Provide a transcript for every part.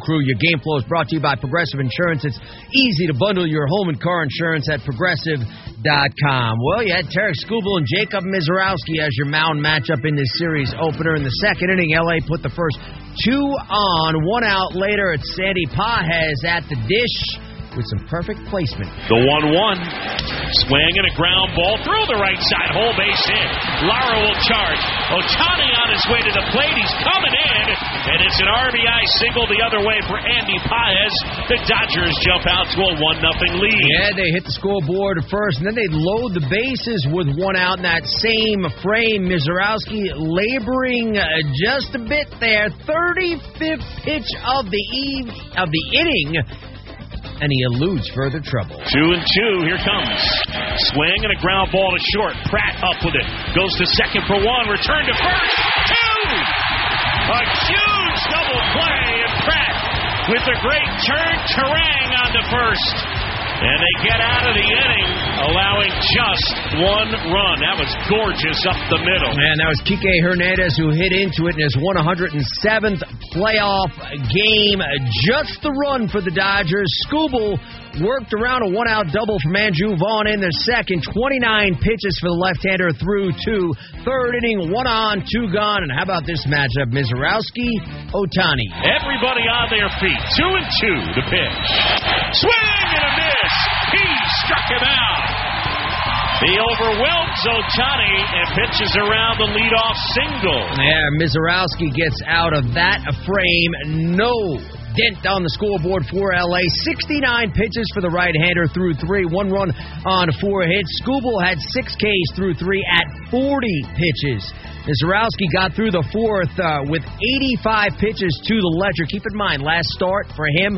Crew. Your game flow is brought to you by Progressive Insurance. It's easy to bundle your home and car insurance at Progressive.com. Well, you had Tarek Skubal and Jacob Misiorowski as your mound matchup in this series opener. In the second inning, L.A. put the first 2 on, 1 out later. It's Sandy Pages at the dish with some perfect placement. The 1-1. Swing and a ground ball through the right side. Whole base hit. Lara will charge. Ohtani on his way to the plate. He's coming in. And it's an RBI single the other way for Andy Pages. The Dodgers jump out to a 1-0 lead. Yeah, they hit the scoreboard first, and then they load the bases with 1 out in that same frame. Misiorowski laboring just a bit there. 35th pitch of the inning. And he eludes further trouble. 2-2. Here comes. Swing and a ground ball to short. Pratt up with it. Goes to second for 1. Return to first. 2! A huge double play. And Pratt with a great turn. Turang on to first. And they get out of the inning, allowing just 1 run. That was gorgeous up the middle. Man, that was Kike Hernandez who hit into it in his 107th playoff game. Just the run for the Dodgers. Skubal worked around a 1-out double from Andrew Vaughn in the second. 29 pitches for the left-hander through 2. Third inning, 1 on, 2 gone. And how about this matchup? Misiorowski, Ohtani. Everybody on their feet. 2-2 the pitch. Swing and a miss. He struck him out. He overwhelms Ohtani and pitches around the leadoff single. Yeah, Misiorowski gets out of that frame. No dent on the scoreboard for L.A. 69 pitches for the right-hander through 3. 1 run on 4 hits. Skubal had 6 Ks through 3 at 40 pitches. Misiorowski got through the 4th with 85 pitches to the ledger. Keep in mind, last start for him,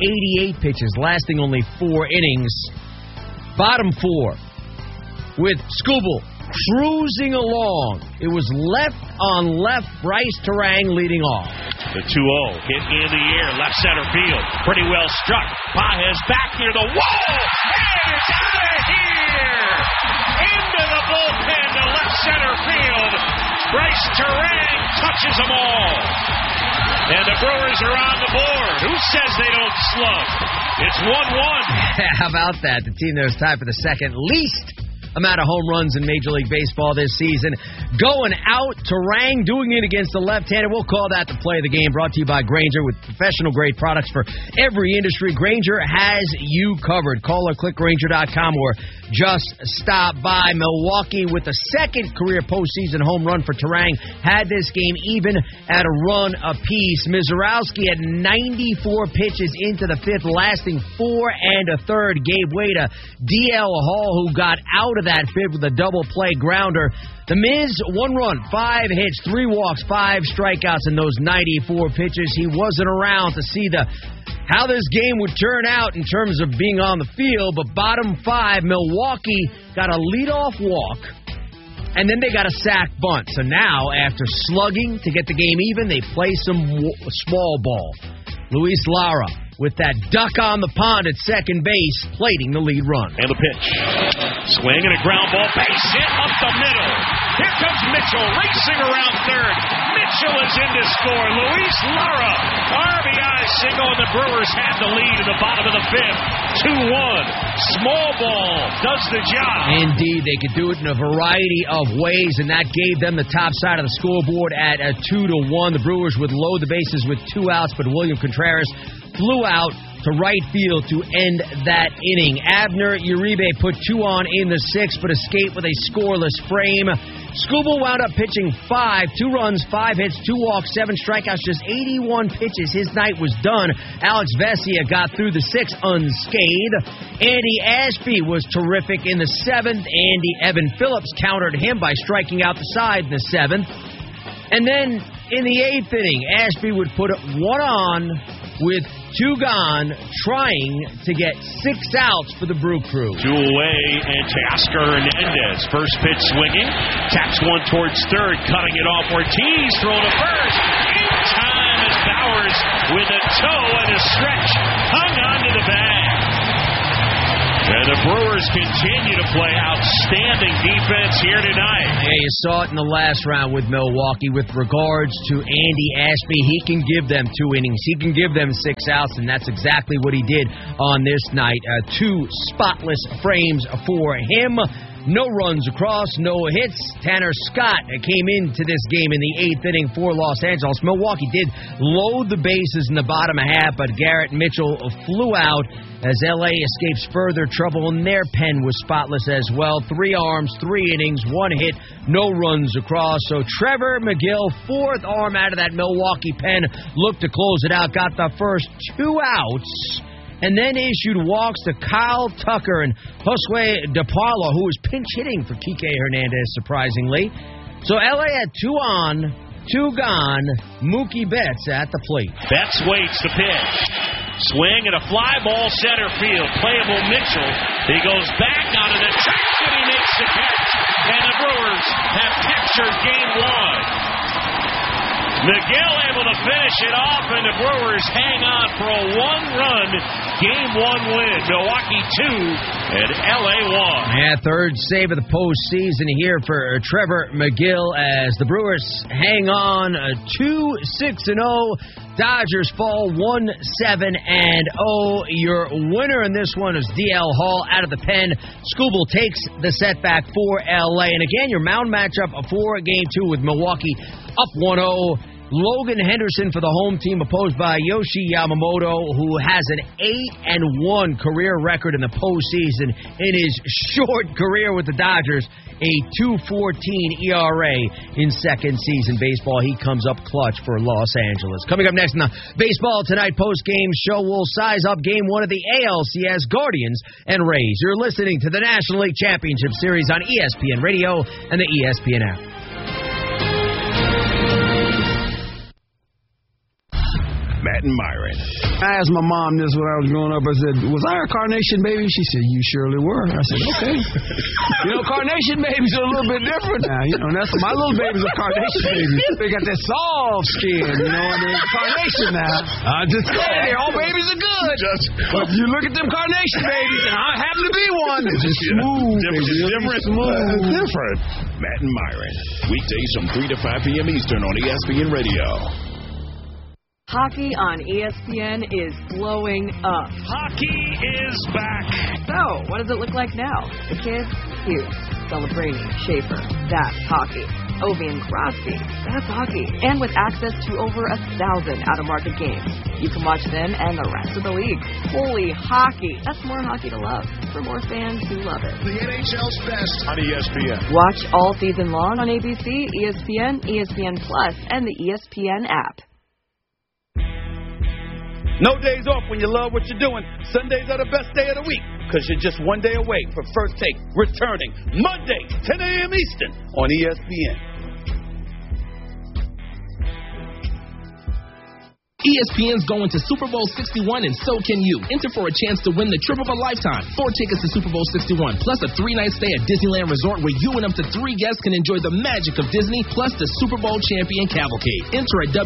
88 pitches, lasting only 4 innings. Bottom 4 with Skubal cruising along. It was left on left, Bryce Turang leading off. The 2-0 hit in the air, left center field. Pretty well struck. Pages back near the wall. And it's out of here. Into the bullpen to left center field. Bryce Turang touches them all. And the Brewers are on the board. Who says they don't slug? It's 1-1. How about that? The team that was tied for the second least amount of home runs in Major League Baseball this season. Going out, Turang doing it against the left-hander. We'll call that the play of the game. Brought to you by Grainger with professional-grade products for every industry. Grainger has you covered. Call or click Grainger.com or just stop by. Milwaukee with the second career postseason home run for Turang had this game even at a run apiece. Misiorowski at 94 pitches into the 5th, lasting 4 1/3. Gave way to D.L. Hall, who got out of that 5th with a double play grounder. The Miz, 1 run, 5 hits, 3 walks, 5 strikeouts in those 94 pitches. He wasn't around to see how this game would turn out in terms of being on the field, but bottom 5, Milwaukee got a leadoff walk, and then they got a sack bunt. So now, after slugging to get the game even, they play some small ball. Luis Lara with that duck on the pond at second base, plating the lead run. And the pitch. Swing and a ground ball. Base hit up the middle. Here comes Mitchell racing around third. Mitchell is in to score. Luis Lara, RBI single, and the Brewers had the lead in the bottom of the 5th. 2-1. Small ball does the job. Indeed, they could do it in a variety of ways, and that gave them the top side of the scoreboard at a 2-1. The Brewers would load the bases with 2 outs, but William Contreras flew out to right field to end that inning. Abner Uribe put 2 on in the 6th, but escaped with a scoreless frame. Skubal wound up pitching 5, 2 runs, 5 hits, 2 walks, 7 strikeouts, just 81 pitches. His night was done. Alex Vesia got through the 6th unscathed. Andy Ashby was terrific in the 7th. Evan Phillips countered him by striking out the side in the 7th. And then in the 8th inning, Ashby would put 1 on with 2 gone, trying to get 6 outs for the Brew Crew. 2 away, and Teoscar Hernandez. First pitch swinging, taps 1 towards third, cutting it off. Ortiz throwing to first. In time as Bowers with a toe and a stretch hung onto the bag. And the Brewers continue to play outstanding defense here tonight. Yeah, you saw it in the last round with Milwaukee. With regards to Andy Ashby, he can give them 2 innings. He can give them 6 outs, and that's exactly what he did on this night. 2 spotless frames for him. No runs across, no hits. Tanner Scott came into this game in the 8th inning for Los Angeles. Milwaukee did load the bases in the bottom half, but Garrett Mitchell flew out as L.A. escapes further trouble, and their pen was spotless as well. 3 arms, 3 innings, 1 hit, no runs across. So Trevor McGill, 4th arm out of that Milwaukee pen, looked to close it out, got the first 2 outs, and then issued walks to Kyle Tucker and Josue De Paula, who was pinch hitting for Kike Hernandez, surprisingly. So L.A. had 2 on, 2 gone. Mookie Betts at the plate. Betts waits the pitch. Swing and a fly ball center field. Playable Mitchell. He goes back onto the track and he makes the catch. And the Brewers have captured game 1. McGill able to finish it off, and the Brewers hang on for a 1-run Game 1 win. Milwaukee 2 and L.A. 1. Yeah, 3rd save of the postseason here for Trevor McGill as the Brewers hang on 2-6-0. Dodgers fall 1-7-0. Your winner in this one is DL Hall out of the pen. Skubal takes the setback for L.A. And again, your mound matchup for Game 2 with Milwaukee up 1-0. Logan Henderson for the home team, opposed by Yoshi Yamamoto, who has an 8-1 career record in the postseason in his short career with the Dodgers. A 2.14 ERA in second season baseball. He comes up clutch for Los Angeles. Coming up next in the Baseball Tonight post-game show, we'll size up Game 1 of the ALCS, Guardians and Rays. You're listening to the National League Championship Series on ESPN Radio and the ESPN app. Matt and Myron. I asked my mom this when I was growing up. I said, was I a carnation baby? She said, you surely were. I said, okay. Carnation babies are a little bit different now. And that's my little babies are carnation babies. They got that soft skin, and they're carnation now. I just say all babies are good. But you look at them carnation babies, and I happen to be one. It's just smooth. Different. Matt and Myron. Weekdays from 3 to 5 p.m. Eastern on ESPN Radio. Hockey on ESPN is blowing up. Hockey is back. So, what does it look like now? The kids? Hughes, Celebrini, Schaefer. That's hockey. Ovi and Crosby. That's hockey. And with access to over 1,000 out-of-market games, you can watch them and the rest of the league. Holy hockey. That's more hockey to love for more fans who love it. The NHL's best on ESPN. Watch all season long on ABC, ESPN, ESPN Plus, and the ESPN app. No days off when you love what you're doing. Sundays are the best day of the week because you're just one day away from First Take returning Monday, 10 a.m. Eastern on ESPN. ESPN's going to Super Bowl 61, and so can you. Enter for a chance to win the trip of a lifetime. 4 tickets to Super Bowl 61, plus a 3-night stay at Disneyland Resort where you and up to 3 guests can enjoy the magic of Disney, plus the Super Bowl champion cavalcade. Enter at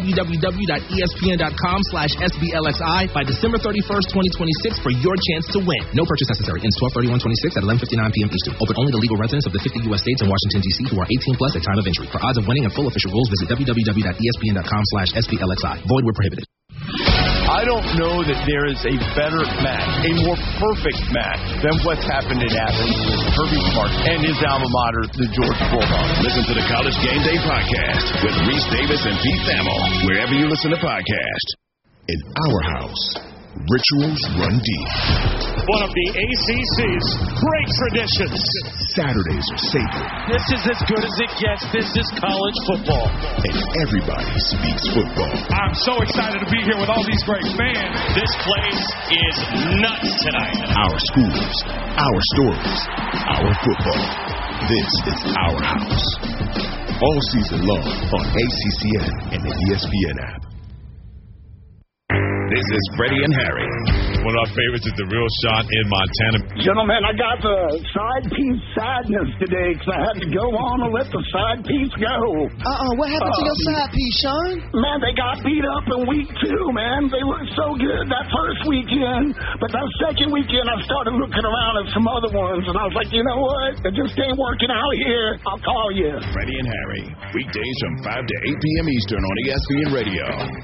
www.espn.com/SBLXI by December 31st, 2026 for your chance to win. No purchase necessary. Ends 12/31/26 at 11:59 p.m. Eastern. Open only to legal residents of the 50 U.S. states and Washington, D.C. who are 18 plus at time of entry. For odds of winning and full official rules, visit www.espn.com/SBLXI. Void where prohibited. I don't know that there is a better match, a more perfect match than what's happened in Athens with Kirby Smart and his alma mater, the Georgia Bulldogs. Listen to the College Game Day podcast with Reese Davis and Pete Thamel, wherever you listen to podcasts. In our house, rituals run deep. One of the ACC's great traditions. Saturdays are sacred. This is as good as it gets. This is college football. And everybody speaks football. I'm so excited to be here with all these great fans. This place is nuts tonight. Our schools, our stories, our football. This is our house. All season long on ACCN and the ESPN app. This is Freddie and Harry. One of our favorites is the Real Sean in Montana. Gentlemen, I got the side piece sadness today because I had to go on and let the side piece go. What happened to your side piece, Sean? Man, they got beat up in week 2, man. They looked so good that first weekend. But that second weekend, I started looking around at some other ones, and I was like, you know what? It just ain't working out here. I'll call you. Freddie and Harry, weekdays from 5 to 8 p.m. Eastern on ESPN Radio.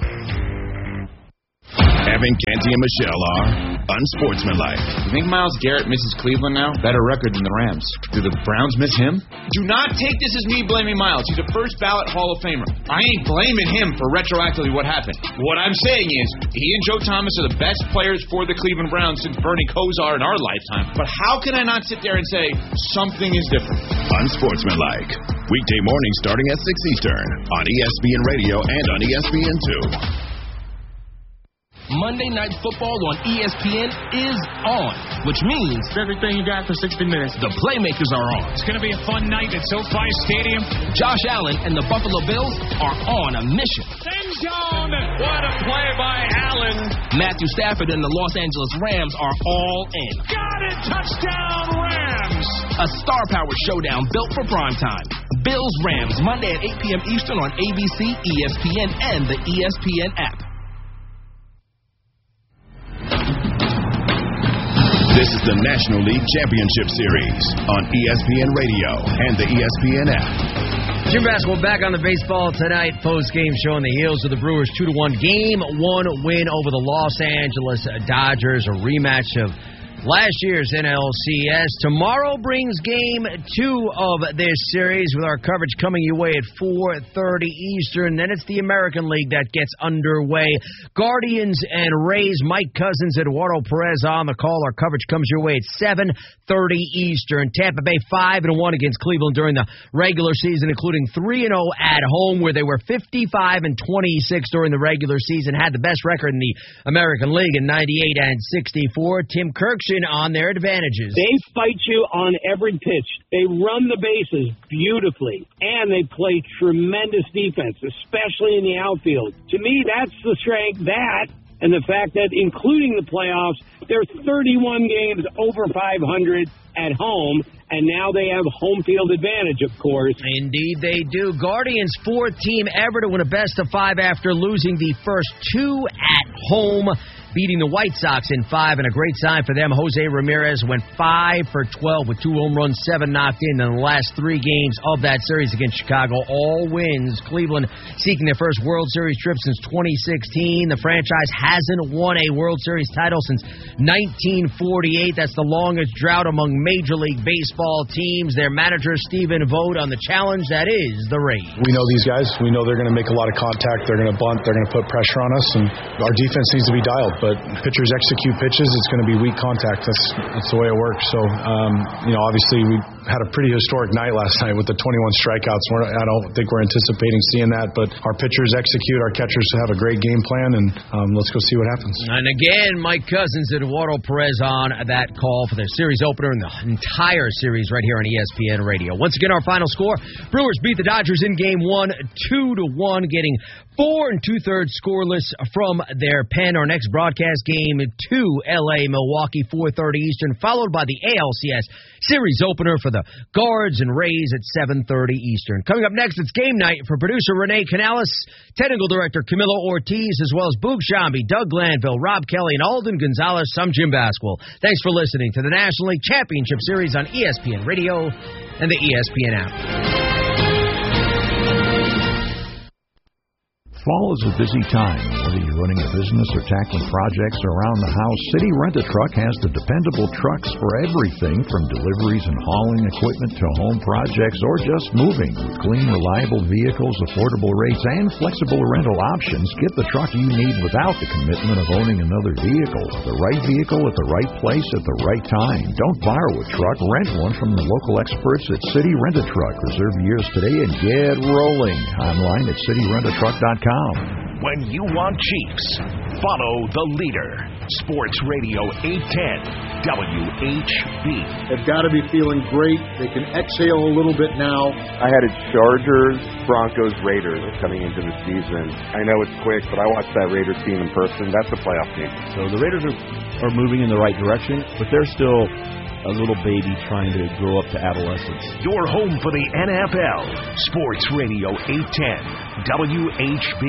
Evan, Canty, and Michelle are unsportsmanlike. You think Myles Garrett misses Cleveland now? Better record than the Rams. Do the Browns miss him? Do not take this as me blaming Myles. He's a first ballot Hall of Famer. I ain't blaming him for retroactively what happened. What I'm saying is, he and Joe Thomas are the best players for the Cleveland Browns since Bernie Kosar in our lifetime. But how can I not sit there and say something is different? Unsportsmanlike. Weekday mornings starting at 6 Eastern on ESPN Radio and on ESPN2. Monday Night Football on ESPN is on, which means everything you got for 60 minutes. The playmakers are on. It's going to be a fun night at SoFi Stadium. Josh Allen and the Buffalo Bills are on a mission. End zone. What a play by Allen. Matthew Stafford and the Los Angeles Rams are all in. Got it. Touchdown Rams. A star-powered showdown built for primetime. Bills-Rams, Monday at 8 p.m. Eastern on ABC, ESPN, and the ESPN app. This is the National League Championship Series on ESPN Radio and the ESPN app. Jim Basketball back on the baseball tonight. Post-game show on the heels of the Brewers' 2-1 Game 1 win over the Los Angeles Dodgers. A rematch of last year's NLCS. Tomorrow brings Game 2 of this series with our coverage coming your way at 4:30 Eastern. Then it's the American League that gets underway. Guardians and Rays, Mike Cousins, Eduardo Perez on the call. Our coverage comes your way at 7:30 Eastern. Tampa Bay 5-1 against Cleveland during the regular season, including 3-0 at home, where they were 55-26 during the regular season. Had the best record in the American League in 98-64. Tim Kirkshin on their advantages. They fight you on every pitch. They run the bases beautifully, and they play tremendous defense, especially in the outfield. To me, that's the strength. That and the fact that, including the playoffs, they're 31 games over 500 at home, and now they have home field advantage, of course. Indeed they do. Guardians, fourth team ever to win a best-of-5 after losing the first 2 at home, beating the White Sox in 5, and a great sign for them. Jose Ramirez went 5 for 12 with 2 home runs, 7 knocked in the last 3 games of that series against Chicago. All wins. Cleveland seeking their first World Series trip since 2016. The franchise hasn't won a World Series title since 1948. That's the longest drought among Major League Baseball teams. Their manager, Stephen Vogt, on the challenge that is the Rays. We know these guys. We know they're going to make a lot of contact. They're going to bunt. They're going to put pressure on us, and our defense needs to be dialed. But pitchers execute pitches. It's going to be weak contact. That's the way it works. So, obviously we had a pretty historic night last night with the 21 strikeouts. I don't think we're anticipating seeing that, but our pitchers execute. Our catchers have a great game plan, and let's go see what happens. And again, Mike Cousins and Eduardo Perez on that call for their series opener in the entire series right here on ESPN Radio. Once again, our final score: Brewers beat the Dodgers in Game 1, 2-1, getting 4 2/3 scoreless from their pen. Our next broadcast, Game 2, L.A. Milwaukee, 4:30 Eastern, followed by the ALCS series opener for the Guards and Rays at 7:30 Eastern. Coming up next, it's game night for producer Renee Canales, technical director Camilo Ortiz, as well as Boog Shambi, Doug Glanville, Rob Kelly, and Alden Gonzalez. I'm Jim Basketball. Thanks for listening to the National League Championship Series on ESPN Radio and the ESPN app. Fall is a busy time. Whether you're running a business or tackling projects around the house, City Rent-A-Truck has the dependable trucks for everything from deliveries and hauling equipment to home projects or just moving. With clean, reliable vehicles, affordable rates, and flexible rental options, get the truck you need without the commitment of owning another vehicle. The right vehicle at the right place at the right time. Don't borrow a truck, rent one from the local experts at City Rent-A-Truck. Reserve yours today and get rolling. Online at cityrentatruck.com. When you want Chiefs, follow the leader. Sports Radio 810, WHB. They've got to be feeling great. They can exhale a little bit now. I had a Chargers, Broncos, Raiders coming into the season. I know it's quick, but I watched that Raiders team in person. That's a playoff team. So the Raiders are moving in the right direction, but they're still a little baby trying to grow up to adolescence. Your home for the NFL. Sports Radio 810 WHB.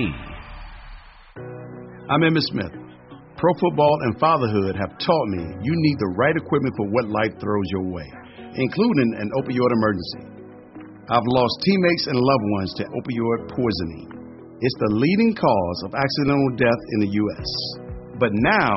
I'm Emmitt Smith. Pro football and fatherhood have taught me you need the right equipment for what life throws your way, including an opioid emergency. I've lost teammates and loved ones to opioid poisoning. It's the leading cause of accidental death in the U.S. But now,